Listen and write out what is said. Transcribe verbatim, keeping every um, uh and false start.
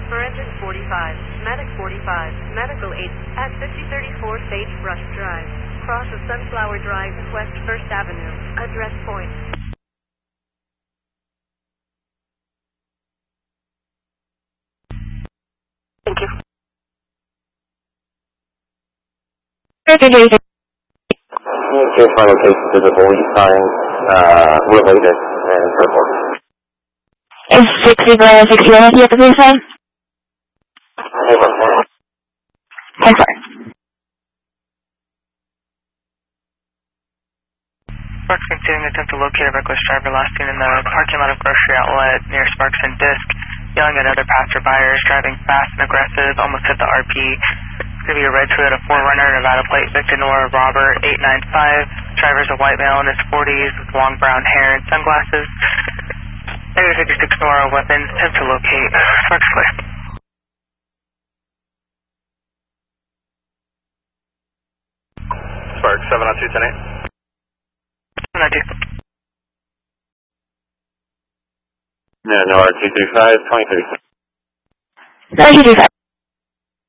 Forensic forty-five, Medic forty-five, Medical eight, at fifty thirty-four Sagebrush Drive, cross of Sunflower Drive, West First Avenue, address point. Thank you. Your final case visible, you signed, uh, related, and so forth. Is sixty-one sixty-one here to be signed? Hey, what's that? Yes, sir. Sparks continuing to attempt to locate a reckless driver last seen in the parking lot of grocery outlet near Sparks and Disc, yelling at other passerbyers, driving fast and aggressive, almost hit the R P. It's going to be a red Toyota four runner, Nevada plate, Victor Nora Robert, eight nine five. Driver's a white male in his forties with long brown hair and sunglasses. Negative fifty-six Nora weapons, attempt to locate Sparks clear. Sparks, seven oh two, ten eight. seven oh two. No, no, R two three five, twenty thirty-six. No, you do that.